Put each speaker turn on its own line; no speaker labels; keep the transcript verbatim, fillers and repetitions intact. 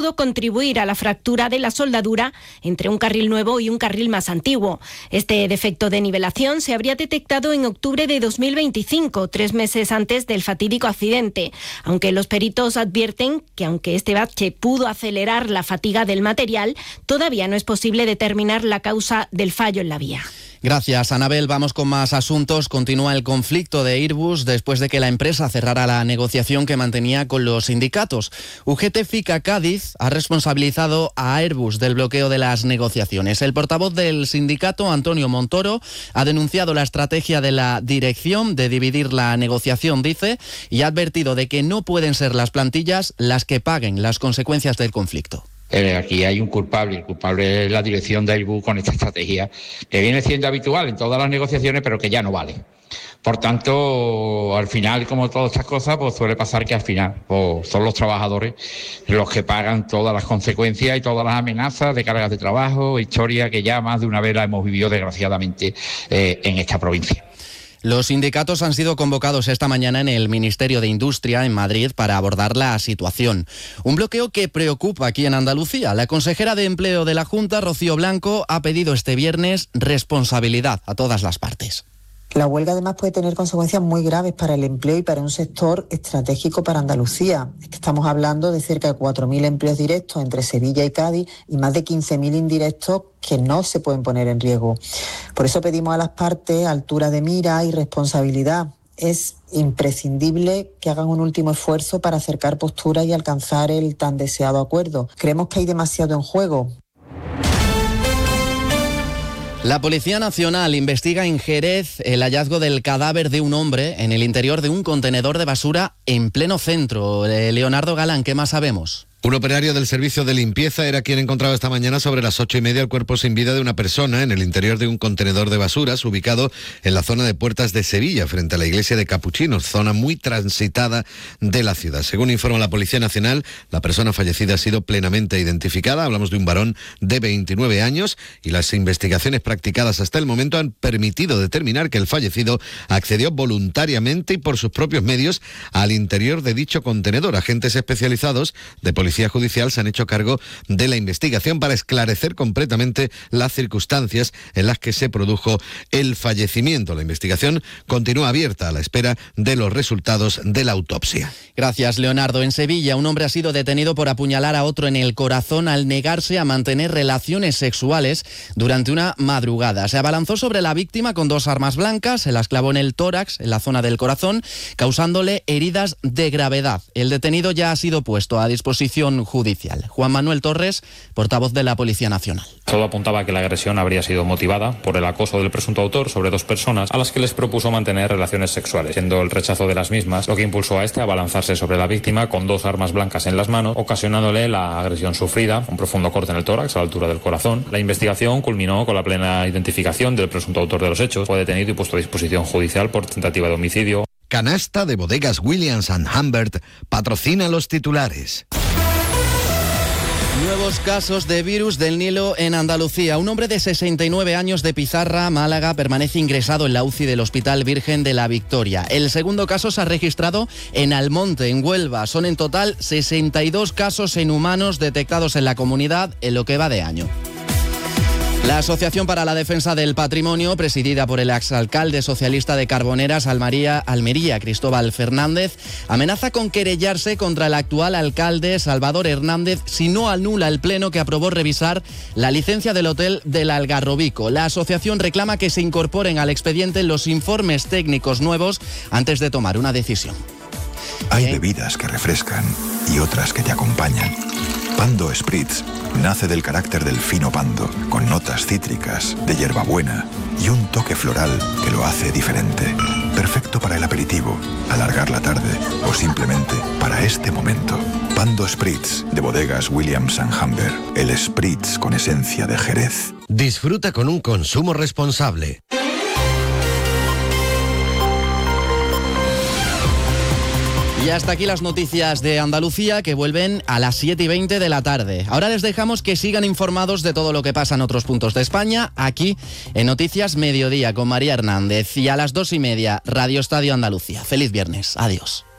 pudo contribuir a la fractura de la soldadura entre un carril nuevo y un carril más antiguo. Este defecto de nivelación se habría detectado en octubre de dos mil veinticinco, tres meses antes del fatídico accidente, aunque los peritos advierten que aunque este bache pudo acelerar la fatiga del material, todavía no es posible determinar la causa del fallo en la vía.
Gracias, Anabel. Vamos con más asuntos. Continúa el conflicto de Airbus después de que la empresa cerrara la negociación que mantenía con los sindicatos. U G T FICA Cádiz ha responsabilizado a Airbus del bloqueo de las negociaciones. El portavoz del sindicato, Antonio Montoro, ha denunciado la estrategia de la dirección de dividir la negociación, dice, y ha advertido de que no pueden ser las plantillas las que paguen las consecuencias del conflicto.
Eh, aquí hay un culpable, el culpable es la dirección de Airbus con esta estrategia que viene siendo habitual en todas las negociaciones, pero que ya no vale. Por tanto, al final, como todas estas cosas, pues suele pasar que al final pues, son los trabajadores los que pagan todas las consecuencias y todas las amenazas de cargas de trabajo, historia que ya más de una vez la hemos vivido desgraciadamente eh, en esta provincia.
Los sindicatos han sido convocados esta mañana en el Ministerio de Industria en Madrid para abordar la situación. Un bloqueo que preocupa aquí en Andalucía. La consejera de Empleo de la Junta, Rocío Blanco, ha pedido este viernes responsabilidad a todas las partes.
La huelga además puede tener consecuencias muy graves para el empleo y para un sector estratégico para Andalucía. Es que estamos hablando de cerca de cuatro mil empleos directos entre Sevilla y Cádiz y más de quince mil indirectos que no se pueden poner en riesgo. Por eso pedimos a las partes altura de mira y responsabilidad. Es imprescindible que hagan un último esfuerzo para acercar posturas y alcanzar el tan deseado acuerdo. Creemos que hay demasiado en juego.
La Policía Nacional investiga en Jerez el hallazgo del cadáver de un hombre en el interior de un contenedor de basura en pleno centro. Leonardo Galán, ¿qué más sabemos?
Un operario del servicio de limpieza era quien encontraba esta mañana sobre las ocho y media el cuerpo sin vida de una persona en el interior de un contenedor de basuras ubicado en la zona de Puertas de Sevilla, frente a la iglesia de Capuchinos, zona muy transitada de la ciudad. Según informa la Policía Nacional, la persona fallecida ha sido plenamente identificada. Hablamos de un varón de veintinueve años y las investigaciones practicadas hasta el momento han permitido determinar que el fallecido accedió voluntariamente y por sus propios medios al interior de dicho contenedor. Agentes especializados de Policía Policía Judicial se han hecho cargo de la investigación para esclarecer completamente las circunstancias en las que se produjo el fallecimiento. La investigación continúa abierta a la espera de los resultados de la autopsia.
Gracias, Leonardo. En Sevilla, un hombre ha sido detenido por apuñalar a otro en el corazón al negarse a mantener relaciones sexuales durante una madrugada. Se abalanzó sobre la víctima con dos armas blancas, se las clavó en el tórax, en la zona del corazón, causándole heridas de gravedad. El detenido ya ha sido puesto a disposición judicial. Juan Manuel Torres, portavoz de la Policía Nacional.
Todo apuntaba a que la agresión habría sido motivada por el acoso del presunto autor sobre dos personas a las que les propuso mantener relaciones sexuales, siendo el rechazo de las mismas lo que impulsó a este a abalanzarse sobre la víctima con dos armas blancas en las manos, ocasionándole la agresión sufrida, un profundo corte en el tórax a la altura del corazón. La investigación culminó con la plena identificación del presunto autor de los hechos. Fue detenido y puesto a disposición judicial por tentativa de homicidio.
Canasta de Bodegas Williams and Humbert patrocina los titulares.
Nuevos casos de virus del Nilo en Andalucía. Un hombre de sesenta y nueve años de Pizarra, Málaga, permanece ingresado en la U C I del Hospital Virgen de la Victoria. El segundo caso se ha registrado en Almonte, en Huelva. Son en total sesenta y dos casos en humanos detectados en la comunidad en lo que va de año. La Asociación para la Defensa del Patrimonio, presidida por el exalcalde socialista de Carboneras, Almería, Almería, Cristóbal Fernández, amenaza con querellarse contra el actual alcalde, Salvador Hernández, si no anula el pleno que aprobó revisar la licencia del hotel del Algarrobico. La asociación reclama que se incorporen al expediente los informes técnicos nuevos antes de tomar una decisión.
Hay bebidas que refrescan y otras que te acompañan. Pando Spritz nace del carácter del fino pando, con notas cítricas, de hierbabuena y un toque floral que lo hace diferente. Perfecto para el aperitivo, alargar la tarde o simplemente para este momento. Pando Spritz, de Bodegas Williams and Humbert. El Spritz con esencia de Jerez.
Disfruta con un consumo responsable.
Y hasta aquí las noticias de Andalucía, que vuelven a las siete y veinte de la tarde. Ahora les dejamos que sigan informados de todo lo que pasa en otros puntos de España, aquí en Noticias Mediodía con María Hernández. Y a las dos y media, Radio Estadio Andalucía. Feliz viernes. Adiós.